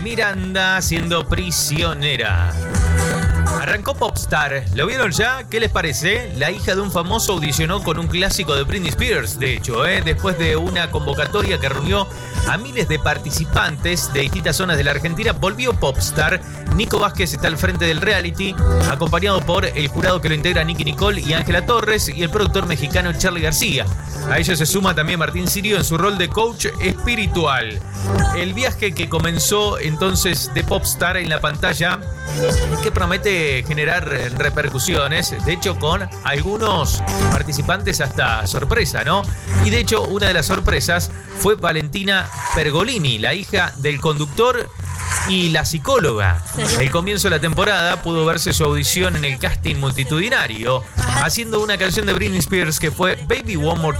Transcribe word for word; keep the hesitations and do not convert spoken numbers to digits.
Miranda siendo prisionera. Arrancó Popstar. ¿Lo vieron ya? ¿Qué les parece? La hija de un famoso audicionó con un clásico de Britney Spears, de hecho, ¿eh? Después de una convocatoria que reunió a miles de participantes de distintas zonas de la Argentina, volvió Popstar. Nico Vázquez está al frente del reality, acompañado por el jurado que lo integra Nicky Nicole y Ángela Torres y el productor mexicano Charly García. A ellos se suma también Martín Sirio en su rol de coach espiritual. El viaje que comenzó entonces de Popstar en la pantalla, que promete generar repercusiones, de hecho con algunos participantes hasta sorpresa, ¿no? Y de hecho una de las sorpresas fue Valentina Pergolini, la hija del conductor y la psicóloga. El comienzo de la temporada pudo verse su audición en el casting multitudinario, haciendo una canción de Britney Spears que fue Baby One More